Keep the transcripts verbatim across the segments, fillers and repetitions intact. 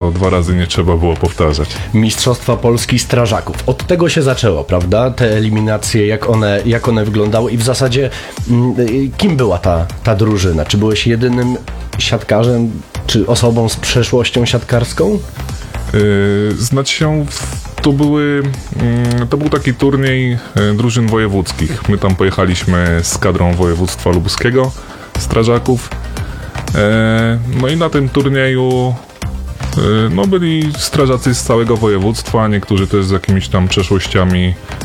to dwa razy nie trzeba było powtarzać. Mistrzostwa Polski strażaków. Od tego się zaczęło, prawda? Te eliminacje, jak one, jak one wyglądały i w zasadzie mm, kim była ta, ta drużyna? Czy byłeś jedynym siatkarzem, czy osobą z przeszłością siatkarską? Yy, znaczy się, to były, yy, to był taki turniej yy, drużyn wojewódzkich. My tam pojechaliśmy z kadrą województwa lubuskiego, strażaków. Yy, no i na tym turnieju yy, no byli strażacy z całego województwa, niektórzy też z jakimiś tam przeszłościami,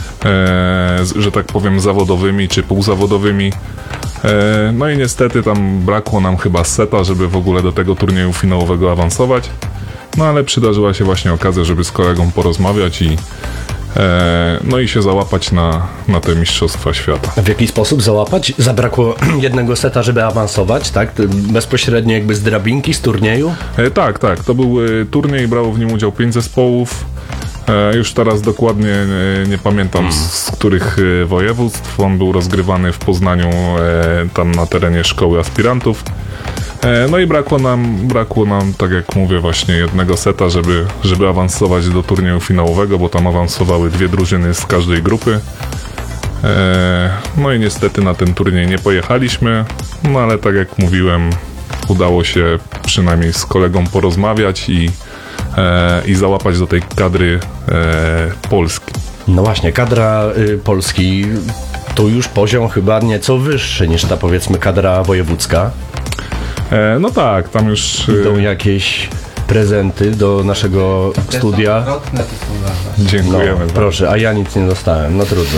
yy, że tak powiem, zawodowymi czy półzawodowymi. Yy, no i niestety tam brakło nam chyba seta, żeby w ogóle do tego turnieju finałowego awansować. No ale przydarzyła się właśnie okazja, żeby z kolegą porozmawiać i e, no i się załapać na, na te Mistrzostwa Świata. W jaki sposób załapać? Zabrakło jednego seta, żeby awansować, tak? Bezpośrednio jakby z drabinki, z turnieju? E, tak, tak. To był e, turniej, brało w nim udział pięć zespołów. E, już teraz dokładnie e, nie pamiętam z, z których e, województw. On był rozgrywany w Poznaniu, e, tam na terenie szkoły aspirantów. No i brakło nam, brakło nam, tak jak mówię, właśnie jednego seta, żeby, żeby awansować do turnieju finałowego, bo tam awansowały dwie drużyny z każdej grupy. No i niestety na ten turniej nie pojechaliśmy, no ale tak jak mówiłem, udało się przynajmniej z kolegą porozmawiać i, i załapać do tej kadry Polski. No właśnie, kadra y, Polski to już poziom chyba nieco wyższy niż ta, powiedzmy, kadra wojewódzka. E, no tak, tam już... Idą jakieś prezenty do naszego Te studia. są to są Dziękujemy. No, proszę, a ja nic nie dostałem, no trudno.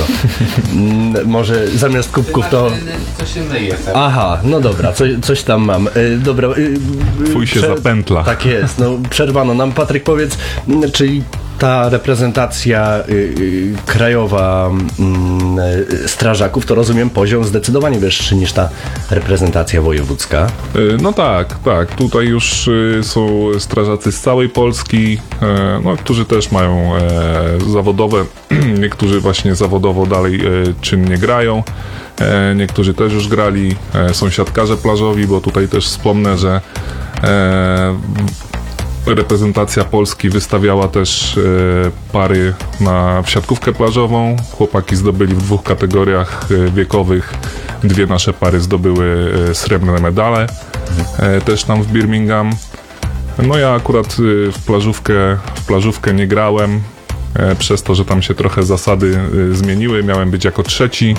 Mm, może zamiast kubków to... Co się myje. Tak? Aha, no dobra, co, coś tam mam. Y, dobra. Y, y, Twój się prze- zapętla. Tak jest, no przerwano nam. Patryk, powiedz, mm, czyli ta reprezentacja y, y, krajowa y, strażaków, to rozumiem poziom zdecydowanie wyższy niż ta reprezentacja wojewódzka. E, no tak, tak. Tutaj już e, są strażacy z całej Polski, e, no, którzy też mają e, zawodowe, niektórzy właśnie zawodowo dalej e, czynnie grają. E, niektórzy też już grali, e, są siatkarze plażowi, bo tutaj też wspomnę, że e, reprezentacja Polski wystawiała też e, pary na w siatkówkę plażową. Chłopaki zdobyli w dwóch kategoriach e, wiekowych. Dwie nasze pary zdobyły e, srebrne medale, e, też tam w Birmingham. No ja akurat e, w plażówkę, w plażówkę nie grałem, e, przez to, że tam się trochę zasady e, zmieniły. Miałem być jako trzeci,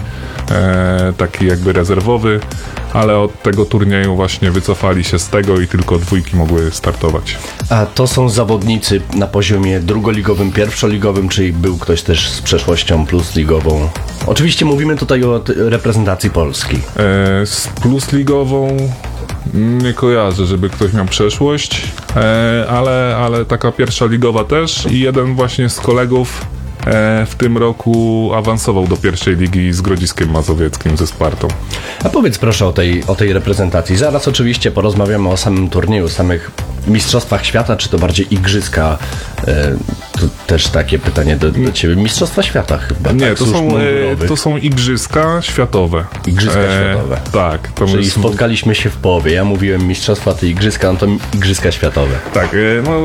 e, taki jakby rezerwowy, ale od tego turnieju właśnie wycofali się z tego i tylko dwójki mogły startować. A to są zawodnicy na poziomie drugoligowym, pierwszoligowym, czyli był ktoś też z przeszłością plusligową? Oczywiście mówimy tutaj o t- reprezentacji Polski. E, z plusligową nie kojarzę, żeby ktoś miał przeszłość, e, ale, ale taka pierwsza ligowa też i jeden właśnie z kolegów e, w tym roku awansował do pierwszej ligi z Grodziskiem Mazowieckim, ze Spartą. A powiedz proszę o tej, o tej reprezentacji. Zaraz oczywiście porozmawiamy o samym turnieju, samych mistrzostwach świata, czy to bardziej igrzyska? E, to też takie pytanie do, do ciebie. Mistrzostwa świata chyba, Nie, tak? to Służb są, e, mundurowych. to są igrzyska światowe. Igrzyska światowe. Tak. To Czyli jest- spotkaliśmy się w połowie. Ja mówiłem mistrzostwa, ty igrzyska, no to igrzyska światowe. Tak, e, no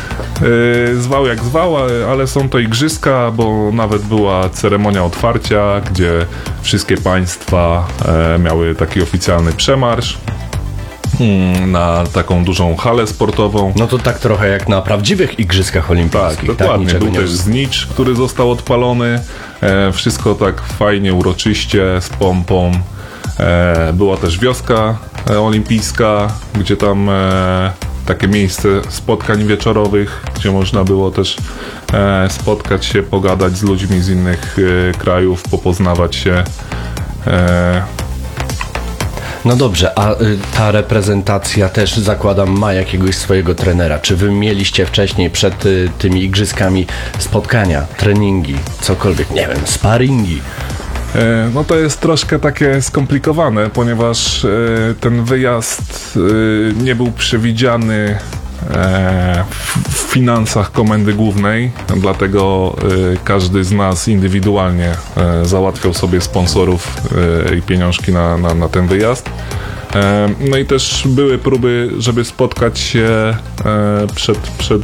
e, zwał jak zwał, ale- ale są to igrzyska, bo nawet była ceremonia otwarcia, gdzie wszystkie państwa e, miały taki oficjalny przemarsz mm, na taką dużą halę sportową. No to tak trochę jak na prawdziwych igrzyskach Tak, olimpijskich. dokładnie. Niczego Był nie- też znicz, który został odpalony. E, wszystko tak fajnie, uroczyście, z pompą. E, była też wioska e, olimpijska, gdzie tam e, takie miejsce spotkań wieczorowych, gdzie można było też e, spotkać się, pogadać z ludźmi z innych e, krajów, popoznawać się. E, No dobrze, a y, ta reprezentacja też, zakładam, ma jakiegoś swojego trenera. Czy wy mieliście wcześniej przed y, tymi igrzyskami spotkania, treningi, cokolwiek, nie wiem, sparingi? E, No to jest troszkę takie skomplikowane, ponieważ e, ten wyjazd e, nie był przewidziany e, w w finansach Komendy Głównej, dlatego e, każdy z nas indywidualnie e, załatwiał sobie sponsorów e, i pieniążki na, na, na ten wyjazd. E, No i też były próby, żeby spotkać się e, przed, przed